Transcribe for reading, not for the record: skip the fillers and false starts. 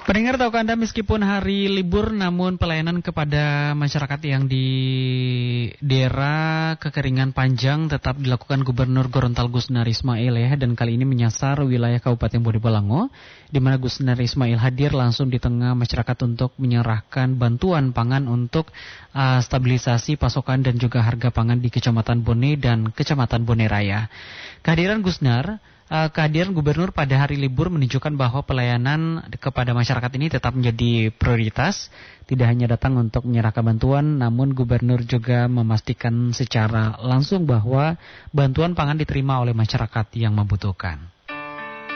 Pendengar, tahukah Anda meskipun hari libur namun pelayanan kepada masyarakat yang di daerah kekeringan panjang tetap dilakukan Gubernur Gorontalo Gusnar Ismail ya, dan kali ini menyasar wilayah Kabupaten Bodebelango di mana Gusnar Ismail hadir langsung di tengah masyarakat untuk menyerahkan bantuan pangan untuk stabilisasi pasokan dan juga harga pangan di Kecamatan Bone dan Kecamatan Bone Raya. Kehadiran Gubernur pada hari libur menunjukkan bahwa pelayanan kepada masyarakat ini tetap menjadi prioritas. Tidak hanya datang untuk menyerahkan bantuan, namun Gubernur juga memastikan secara langsung bahwa bantuan pangan diterima oleh masyarakat yang membutuhkan.